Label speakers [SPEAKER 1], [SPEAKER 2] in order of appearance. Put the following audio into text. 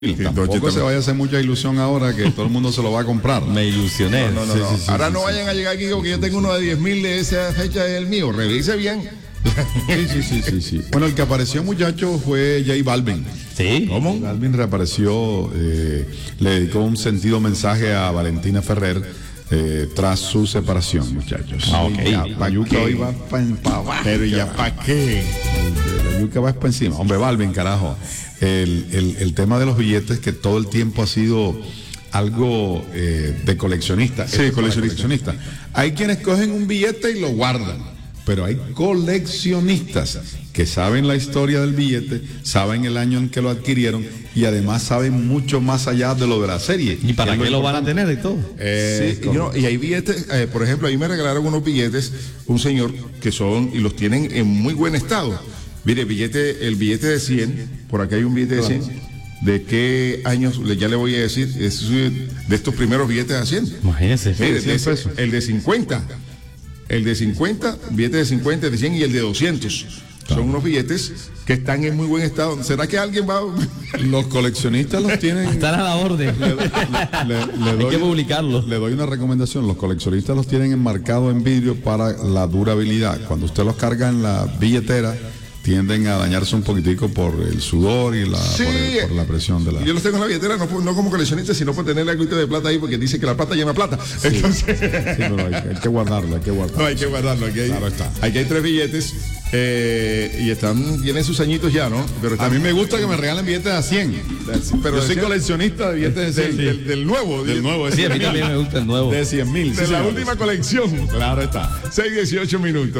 [SPEAKER 1] Tampoco se vaya a hacer mucha ilusión ahora que todo el mundo se lo va a comprar.
[SPEAKER 2] Me ilusioné.
[SPEAKER 3] No. Ahora no vayan a llegar aquí porque yo tengo uno de 10.000 de esa fecha del mío. Revise bien.
[SPEAKER 1] Sí. Bueno, el que apareció, muchacho, fue J Balvin.
[SPEAKER 2] ¿Sí?
[SPEAKER 1] ¿Cómo? Balvin reapareció, le dedicó un sentido mensaje a Valentina Ferrer tras su separación, muchachos.
[SPEAKER 3] La yuca hoy va para abajo.
[SPEAKER 1] Pero ya para qué. La yuca va para encima. Hombre, Balvin, carajo. El tema de los billetes que todo el tiempo ha sido algo de coleccionista.
[SPEAKER 3] Sí, coleccionista.
[SPEAKER 1] Hay quienes cogen un billete y lo guardan, pero hay coleccionistas que saben la historia del billete, saben el año en que lo adquirieron y además saben mucho más allá de lo de la serie.
[SPEAKER 2] ¿Y para qué lo van a tener y todo?
[SPEAKER 3] Y hay billetes, por ejemplo, ahí me regalaron unos billetes, un señor que son, y los tienen en muy buen estado. Mire, el billete de 100, por acá hay un billete de 100. ¿De qué años? Ya le voy a decir, es de estos primeros billetes a 100.
[SPEAKER 2] Imagínense.
[SPEAKER 3] Mire, el de 50. El de 50, billete de 50, de 100 y el de 200. Son unos billetes que están en muy buen estado. ¿Será que alguien va?
[SPEAKER 1] Los coleccionistas los tienen.
[SPEAKER 2] Están a la orden. Hay que publicarlo.
[SPEAKER 1] Le doy una recomendación. Los coleccionistas los tienen enmarcados en vidrio para la durabilidad. Cuando usted los carga en la billetera, tienden a dañarse un poquitico por el sudor y por la presión de la...
[SPEAKER 3] Yo los tengo en la billetera, no como coleccionista, sino por tener la agüita de plata ahí, porque dice que la plata llena plata.
[SPEAKER 1] Sí, entonces... sí, pero hay que guardarlo.
[SPEAKER 3] No, hay que guardarlo.
[SPEAKER 1] Claro está.
[SPEAKER 3] Aquí hay 3 billetes y tienen sus añitos ya, ¿no?
[SPEAKER 1] Pero a mí me gusta que me regalen billetes a 100.
[SPEAKER 3] Pero
[SPEAKER 1] yo soy coleccionista de billetes de 100.
[SPEAKER 3] Del nuevo.
[SPEAKER 1] Del nuevo.
[SPEAKER 2] Sí, a mí también me gusta el nuevo.
[SPEAKER 1] De 100.000.
[SPEAKER 3] De la última colección.
[SPEAKER 1] Claro está.
[SPEAKER 3] 6:18.